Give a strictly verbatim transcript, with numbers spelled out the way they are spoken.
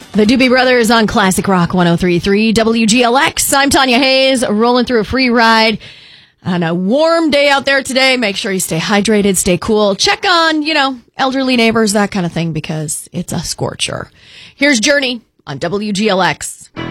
The Doobie Brothers on Classic Rock one oh three point three W G L X. I'm Tanya Hayes, rolling through a free ride on a warm day out there today. Make sure you stay hydrated, stay cool. Check on, you know, elderly neighbors, that kind of thing, because it's a scorcher. Here's Journey on W G L X.